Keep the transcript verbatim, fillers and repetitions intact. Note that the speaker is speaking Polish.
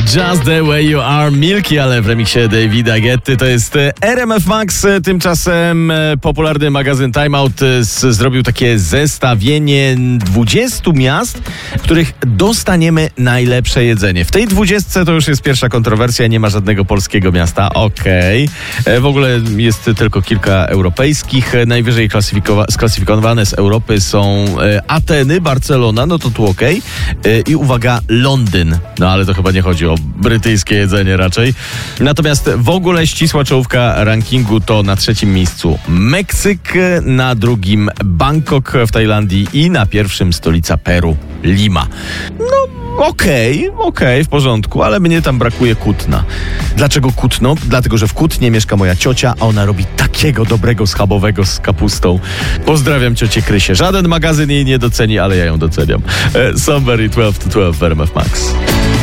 Just the way you are, Milky, ale w remiksie Davida Guetty. To jest R M F Max. Tymczasem popularny magazyn Time Out z, zrobił takie zestawienie dwudziestu miast, w których dostaniemy najlepsze jedzenie. W tej dwudziestce to już jest pierwsza kontrowersja, nie ma żadnego polskiego miasta. Okej. Okay. W ogóle jest tylko kilka europejskich. Najwyżej klasyfikowa- sklasyfikowane z Europy są Ateny, Barcelona, no to tu okej. Okay. I uwaga, Londyn. No ale to chyba nie chodzi o brytyjskie jedzenie raczej. Natomiast w ogóle ścisła czołówka rankingu to na trzecim miejscu Meksyk, na drugim Bangkok w Tajlandii i na pierwszym stolica Peru, Lima. No okej, okay, okej, okay, w porządku, ale mnie tam brakuje Kutna. Dlaczego Kutno? Dlatego, że w Kutnie mieszka moja ciocia, a ona robi takiego dobrego schabowego z kapustą. Pozdrawiam ciocię Krysię. Żaden magazyn jej nie doceni, ale ja ją doceniam. Somebody dwanaście to dwanaście w R M F Max.